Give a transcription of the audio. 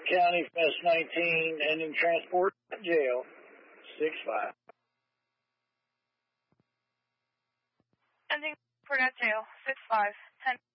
County, Fest 19, ending transport, jail, 6-5. Ending for that jail, 6-5, 10.